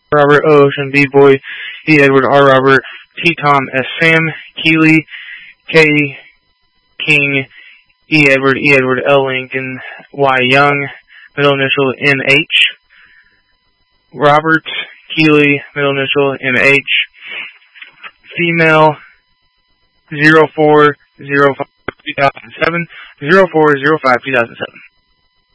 Robert O. Ocean, B. Boy, E. Edward, R. Robert, T. Tom, S. Sam, Keeley, K. King, E. Edward, L. Lincoln, Y. Young, middle initial, N. H. Robert, Keeley, middle initial, M. H. Female, 0405 2007, 0405 2007.